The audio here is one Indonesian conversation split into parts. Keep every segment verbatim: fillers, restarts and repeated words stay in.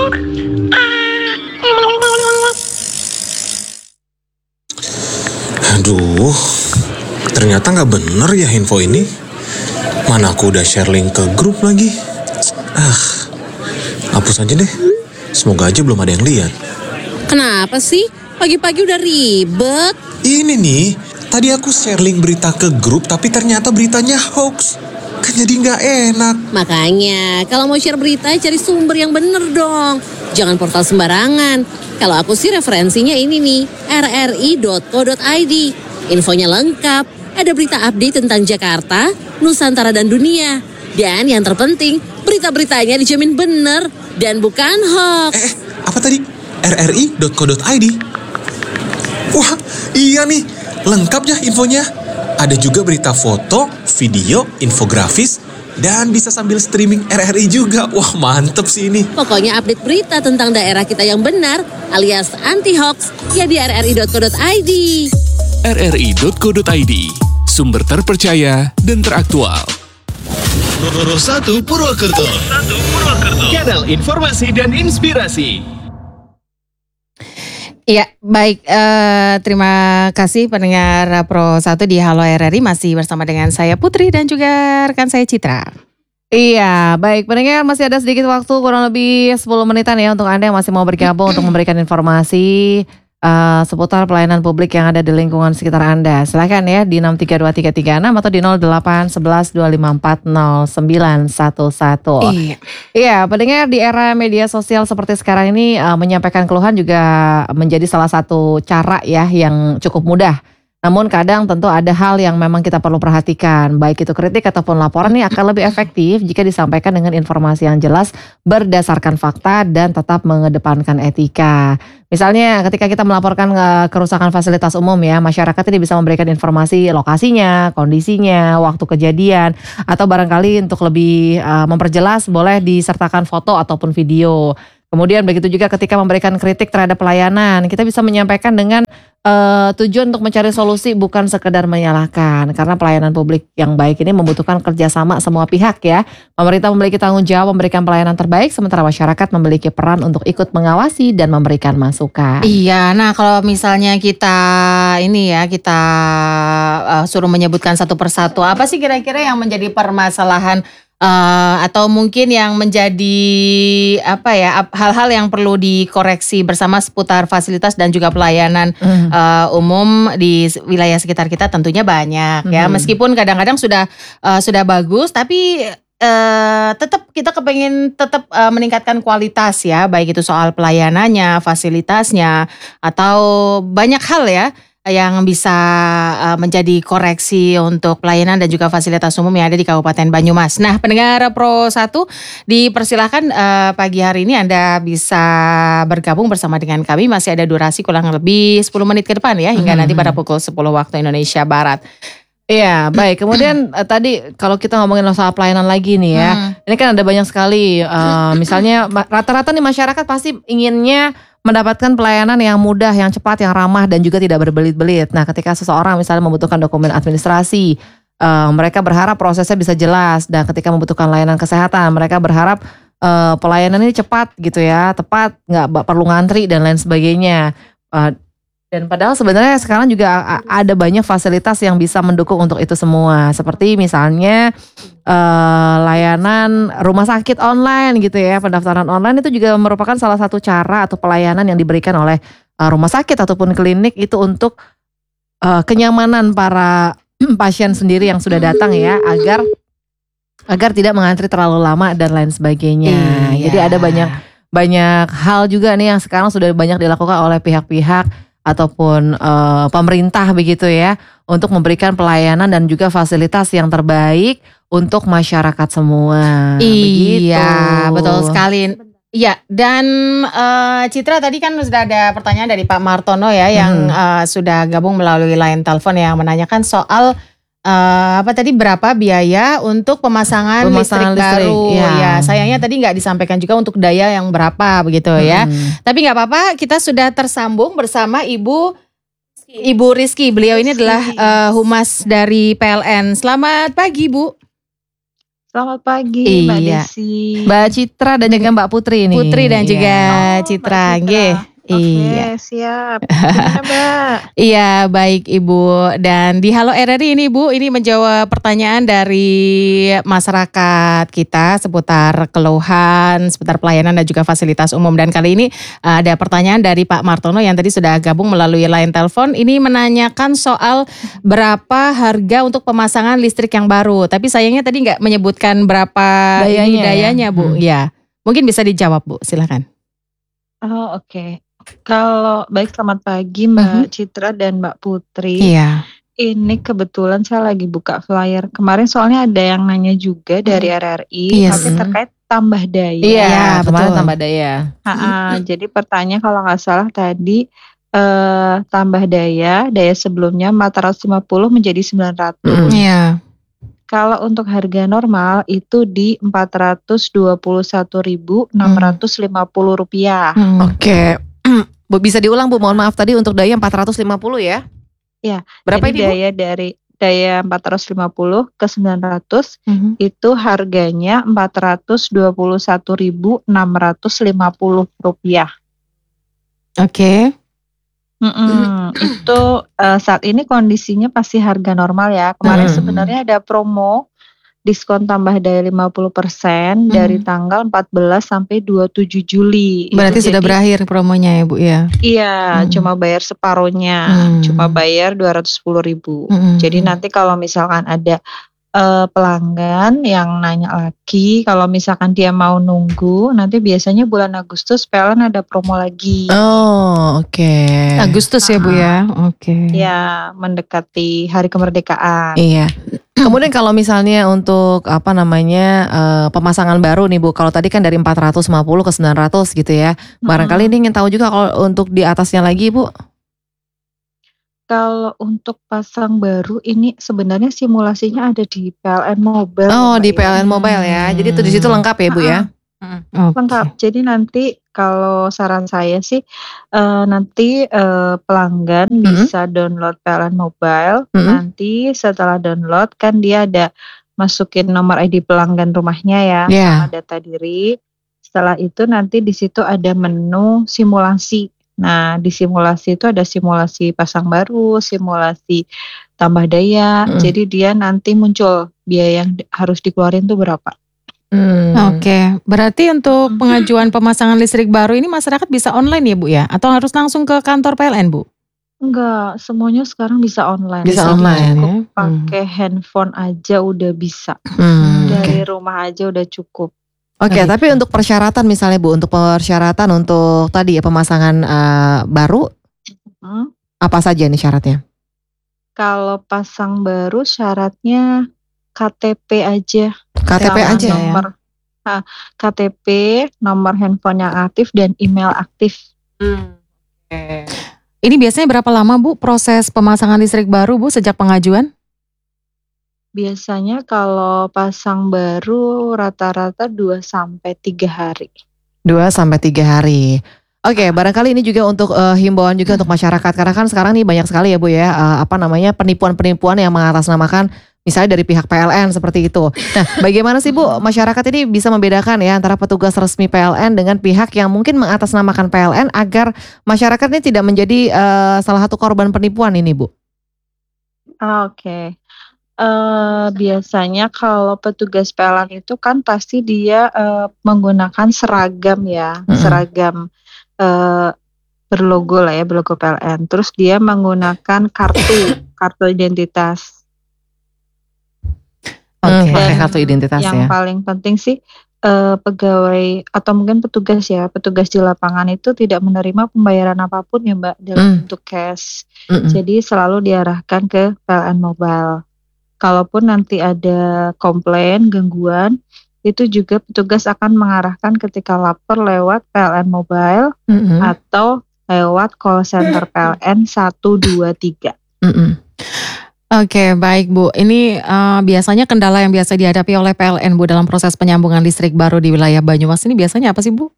Aduh, ternyata nggak bener ya info ini. Mana aku udah share link ke grup lagi. Ah, hapus aja deh. Semoga aja belum ada yang lihat. Kenapa sih? Pagi-pagi udah ribet. Ini nih, tadi aku share link berita ke grup tapi ternyata beritanya hoax. Kan jadi nggak enak. Makanya, kalau mau share berita cari sumber yang bener dong. Jangan portal sembarangan. Kalau aku sih referensinya ini nih, r r i dot co dot i d. Infonya lengkap, ada berita update tentang Jakarta, Nusantara dan dunia. Dan yang terpenting, berita-beritanya dijamin bener dan bukan hoax. Eh, apa tadi? r r i dot co dot i d. Wah, iya nih, lengkap ya infonya. Ada juga berita foto, video, infografis, dan bisa sambil streaming R R I juga. Wah, mantep sih ini. Pokoknya update berita tentang daerah kita yang benar alias anti-hoax ya di r r i dot co dot i d. r r i dot co dot i d, sumber terpercaya dan teraktual. Nomor satu Purwokerto. Kanal informasi dan inspirasi. Iya, baik. Uh, terima kasih pendengar Pro satu di Halo R R I, masih bersama dengan saya Putri dan juga rekan saya Citra. Iya, baik pendengar, masih ada sedikit waktu, kurang lebih sepuluh menitan ya untuk Anda yang masih mau bergabung untuk memberikan informasi uh, seputar pelayanan publik yang ada di lingkungan sekitar Anda. Silakan ya di enam tiga dua tiga tiga enam atau di nol delapan satu satu dua lima empat nol sembilan satu satu. Iya. Iya, pendengar, di era media sosial seperti sekarang ini uh, menyampaikan keluhan juga menjadi salah satu cara ya yang cukup mudah. Namun kadang tentu ada hal yang memang kita perlu perhatikan, baik itu kritik ataupun laporan ini akan lebih efektif jika disampaikan dengan informasi yang jelas, berdasarkan fakta dan tetap mengedepankan etika. Misalnya ketika kita melaporkan kerusakan fasilitas umum ya, masyarakat ini bisa memberikan informasi lokasinya, kondisinya, waktu kejadian, atau barangkali untuk lebih uh, memperjelas boleh disertakan foto ataupun video. Kemudian begitu juga ketika memberikan kritik terhadap pelayanan, kita bisa menyampaikan dengan uh, tujuan untuk mencari solusi, bukan sekedar menyalahkan. Karena pelayanan publik yang baik ini membutuhkan kerjasama semua pihak ya. Pemerintah memiliki tanggung jawab memberikan pelayanan terbaik, sementara masyarakat memiliki peran untuk ikut mengawasi dan memberikan masukan. Iya, nah kalau misalnya kita ini ya, kita uh, suruh menyebutkan satu persatu, apa sih kira-kira yang menjadi permasalahan Uh, atau mungkin yang menjadi apa ya, hal-hal yang perlu dikoreksi bersama seputar fasilitas dan juga pelayanan mm. uh, umum di wilayah sekitar kita? Tentunya banyak mm. ya, meskipun kadang-kadang sudah uh, sudah bagus, tapi uh, tetap kita kepengen tetap uh, meningkatkan kualitas ya, baik itu soal pelayanannya, fasilitasnya, atau banyak hal ya yang bisa uh, menjadi koreksi untuk pelayanan dan juga fasilitas umum yang ada di Kabupaten Banyumas. Nah, pendengar Pro satu, dipersilahkan uh, pagi hari ini Anda bisa bergabung bersama dengan kami. Masih ada durasi kurang lebih sepuluh menit ke depan ya, hingga hmm. nanti pada pukul sepuluh waktu Indonesia Barat. Iya, baik. Kemudian uh, tadi kalau kita ngomongin soal pelayanan lagi nih ya, hmm. ini kan ada banyak sekali. Uh, misalnya rata-rata nih masyarakat pasti inginnya mendapatkan pelayanan yang mudah, yang cepat, yang ramah, dan juga tidak berbelit-belit. Nah, ketika seseorang misalnya membutuhkan dokumen administrasi, uh, mereka berharap prosesnya bisa jelas. Dan ketika membutuhkan layanan kesehatan, mereka berharap uh, pelayanan ini cepat gitu ya, tepat, nggak perlu ngantri dan lain sebagainya. Uh, dan padahal sebenarnya sekarang juga ada banyak fasilitas yang bisa mendukung untuk itu semua. Seperti misalnya uh, layanan rumah sakit online gitu ya. Pendaftaran online itu juga merupakan salah satu cara atau pelayanan yang diberikan oleh uh, rumah sakit ataupun klinik itu untuk uh, kenyamanan para pasien sendiri yang sudah datang ya, agar agar tidak mengantri terlalu lama dan lain sebagainya. Iya. Jadi ada banyak banyak hal juga nih yang sekarang sudah banyak dilakukan oleh pihak-pihak ataupun uh, pemerintah begitu ya, untuk memberikan pelayanan dan juga fasilitas yang terbaik untuk masyarakat semua. Iya, begitu. Betul sekali. Iya, dan uh, Citra, tadi kan sudah ada pertanyaan dari Pak Martono ya, yang hmm. uh, sudah gabung melalui line telepon yang menanyakan soal Uh, apa tadi berapa biaya untuk pemasangan, pemasangan listrik, listrik baru ya. Ya, sayangnya tadi nggak disampaikan juga untuk daya yang berapa begitu hmm. ya. Tapi nggak apa-apa, kita sudah tersambung bersama Ibu Ibu Rizky. Beliau ini adalah uh, humas dari P L N. Selamat pagi, Bu. Selamat pagi Mbak Iya. Desi. Mbak Citra dan juga Mbak Putri nih. Putri dan juga Oh, Citra. Mbak Citra. Nggih. Oke, Iya. siap. Gimana Mbak? Iya, baik Ibu. Dan di Halo R R I ini Ibu, ini menjawab pertanyaan dari masyarakat kita seputar keluhan, seputar pelayanan dan juga fasilitas umum. Dan kali ini uh, ada pertanyaan dari Pak Martono yang tadi sudah gabung melalui line telepon. Ini menanyakan soal berapa harga untuk pemasangan listrik yang baru. Tapi sayangnya tadi nggak menyebutkan berapa Dayanya ini ya? dayanya Bu. Hmm. Ya, mungkin bisa dijawab Bu, silakan. Oh, oke. Kalau baik selamat pagi Mbak Citra dan Mbak Putri. Iya. Ini kebetulan saya lagi buka flyer. Kemarin soalnya ada yang nanya juga dari R R I, Iya tapi sih. terkait tambah daya. Iya, Iya, kemarin betul. tambah daya. Ha-ha, jadi pertanyaan kalau nggak salah tadi eh, tambah daya, daya sebelumnya empat ratus lima puluh menjadi sembilan ratus. Iya. Kalau untuk harga normal itu di empat ratus dua puluh satu ribu enam ratus lima puluh rupiah. Hmm. Oke. Bu, bisa diulang Bu, mohon maaf tadi untuk daya empat ratus lima puluh ya? Ya, Berapa jadi ini Bu? daya dari daya empat ratus lima puluh ke sembilan ratus Mhm. itu harganya empat ratus dua puluh satu ribu enam ratus lima puluh rupiah. Oke. Mm-mm, itu eh, saat ini kondisinya pasti harga normal ya. Kemarin Hmm. sebenarnya ada promo diskon tambah daya lima puluh persen dari Hmm. tanggal empat belas sampai dua puluh tujuh Juli. Berarti Itu sudah jadi- berakhir promonya ya Bu ya? Iya, Hmm. cuma bayar separuhnya, Hmm. cuma bayar dua ratus sepuluh ribu. Hmm. Jadi nanti kalau misalkan ada eh, pelanggan yang nanya lagi, kalau misalkan dia mau nunggu, nanti biasanya bulan Agustus P L N ada promo lagi. Oh, oke. Agustus ya Bu ya? Oke. Ya, mendekati hari kemerdekaan. Iya. Kemudian kalau misalnya untuk apa namanya eh, pemasangan baru nih Bu, kalau tadi kan dari empat ratus lima puluh ke sembilan ratus gitu ya. Barangkali ini ingin tahu juga kalau untuk di atasnya lagi Bu. Kalau untuk pasang baru ini sebenarnya simulasinya ada di P L N Mobile. Oh, Mbak di ya. P L N Mobile ya. Jadi itu di situ lengkap ya Bu ya. Oke. Lengkap. Jadi nanti kalau saran saya sih eh, nanti eh, pelanggan Mm-mm. bisa download P L N Mobile. Mm-mm. Nanti setelah download kan dia ada masukin nomor I D pelanggan rumahnya ya, Iya. sama data diri. Setelah itu nanti di situ ada menu simulasi. Nah, di simulasi itu ada simulasi pasang baru, simulasi tambah daya. Mm. Jadi dia nanti muncul biaya yang di- harus dikeluarin tuh berapa. Hmm. Oke, berarti untuk pengajuan pemasangan listrik baru ini masyarakat bisa online ya Bu ya? Atau harus langsung ke kantor P L N Bu? Enggak, semuanya sekarang bisa online. Bisa Jadi online, cukup ya? pakai handphone aja udah bisa. Hmm, Dari oke. rumah aja udah cukup. Oke, Baik. tapi untuk persyaratan misalnya Bu, untuk persyaratan untuk tadi ya pemasangan eh, baru Hmm. apa saja nih syaratnya? Kalau pasang baru syaratnya K T P aja. K T P Sama aja ya. nomor ah, K T P, nomor handphone yang aktif dan email aktif. Ini biasanya berapa lama Bu proses pemasangan listrik baru Bu sejak pengajuan? Biasanya kalau pasang baru rata-rata dua sampai tiga hari. Dua sampai tiga hari. Oke, barangkali ini juga untuk eh, himbauan juga untuk masyarakat karena kan sekarang nih banyak sekali ya Bu ya eh, apa namanya penipuan-penipuan yang mengatasnamakan misalnya dari pihak P L N seperti itu. Nah, bagaimana sih Bu masyarakat ini bisa membedakan ya antara petugas resmi P L N dengan pihak yang mungkin mengatasnamakan P L N agar masyarakat ini tidak menjadi eh, salah satu korban penipuan ini Bu? Oke. Eh, biasanya kalau petugas P L N itu kan pasti dia eh, menggunakan seragam ya, Mm-mm. seragam eh, berlogo lah ya, berlogo P L N. Terus dia menggunakan kartu, kartu identitas. Oke, Dan pakai kartu identitas yang ya. paling penting sih eh, pegawai atau mungkin petugas ya, petugas di lapangan itu tidak menerima pembayaran apapun ya Mbak dalam Mm. bentuk cash. Mm-mm. Jadi selalu diarahkan ke P L N Mobile. Kalaupun nanti ada komplain, gangguan, itu juga petugas akan mengarahkan ketika lapor lewat P L N Mobile Mm-mm. atau lewat call center P L N satu dua tiga. Mm-mm. Oke, baik Bu. Ini eh, biasanya kendala yang biasa dihadapi oleh P L N Bu dalam proses penyambungan listrik baru di wilayah Banyumas ini biasanya apa sih Bu?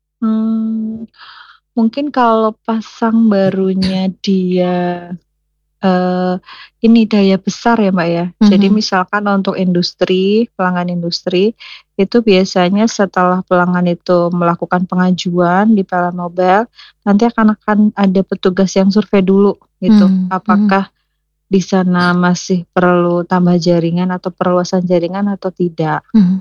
Hmm, mungkin kalau pasang barunya dia eh, ini daya besar ya Mbak ya. Jadi Mhm. misalkan untuk industri, pelanggan industri itu biasanya setelah pelanggan itu melakukan pengajuan di P L N Mobile, nanti akan akan ada petugas yang survei dulu gitu. Mhm, mhm. Apakah di sana masih perlu tambah jaringan atau perluasan jaringan atau tidak. Mhm.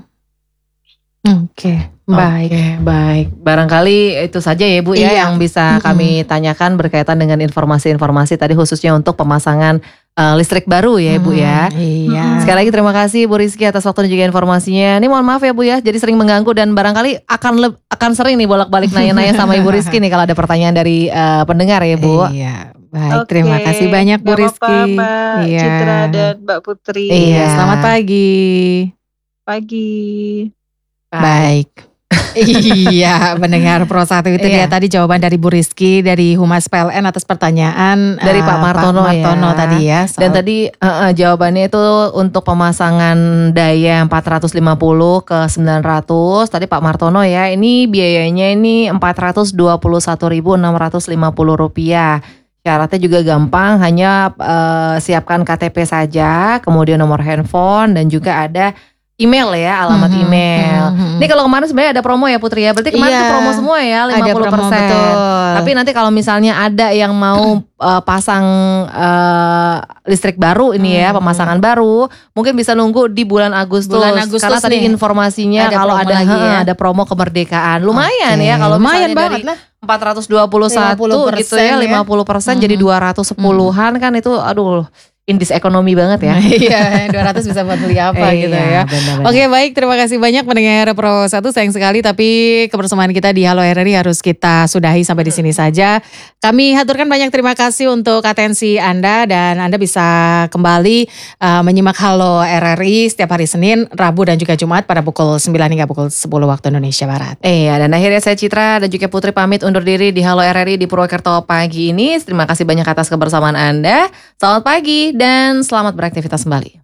Oke, baik. Oke, baik. Barangkali itu saja ya Bu ya Iya. yang bisa Mm-mm. kami tanyakan berkaitan dengan informasi-informasi tadi khususnya untuk pemasangan eh, listrik baru ya Bu ya. Hmm, iya. Sekali lagi terima kasih Bu Rizky atas waktu dan juga informasinya. Ini mohon maaf ya Bu ya, jadi sering mengganggu dan barangkali akan le- akan sering nih bolak-balik nanya-nanya sama Ibu Rizky nih kalau ada pertanyaan dari eh, pendengar ya Bu. Iya, baik. Terima kasih banyak Bu nggak apa-apa, Rizky. Mbak Iya. Citra dan Mbak Putri. Iya, selamat pagi. Pagi. Baik. Iya, mendengar Pro satu itu Iya. dia tadi jawaban dari Bu Rizky dari Humas P L N atas pertanyaan Dari eh, Pak Martono ya. Martono tadi ya. Dan soal- tadi eh, eh, jawabannya itu untuk pemasangan daya empat ratus lima puluh ke sembilan ratus. Tadi Pak Martono ya, ini biayanya ini empat ratus dua puluh satu ribu enam ratus lima puluh rupiah. Syaratnya juga gampang, hanya eh, siapkan K T P saja, kemudian nomor handphone dan juga ada email ya, alamat Mhm, email. mhm, mhm. Ini kalau kemarin sebenarnya ada promo ya Putri ya. Berarti kemarin Iya, tuh promo semua ya, lima ada puluh promo, persen. betul. Tapi nanti kalau misalnya ada yang mau uh, pasang uh, listrik baru ini ya, Hmm. pemasangan baru, mungkin bisa nunggu di bulan Agustus. Bulan Agustus Karena tadi nih. informasinya Ada kalau promo ada lagi he, ya. ada promo kemerdekaan. Lumayan Oke, ya kalau lumayan misalnya banget dari lah. empat ratus dua puluh satu gitu ya, lima puluh persen ya. lima puluh persen jadi Mhm. dua ratus sepuluhan kan itu aduh indis ekonomi banget ya. Iya, dua ratus bisa buat beli apa gitu ya. Iya, benar-benar. Oke, baik, terima kasih banyak pendengar Pro satu, sayang sekali tapi kebersamaan kita di Halo R R I harus kita sudahi sampai di sini saja. Kami haturkan banyak terima kasih untuk atensi Anda dan Anda bisa kembali uh, menyimak Halo R R I setiap hari Senin, Rabu dan juga Jumat pada pukul sembilan hingga pukul sepuluh waktu Indonesia Barat. Iya, dan akhirnya saya Citra dan juga Putri pamit undur diri di Halo R R I di Purwokerto pagi ini. Terima kasih banyak atas kebersamaan Anda. Selamat pagi dan selamat beraktivitas kembali.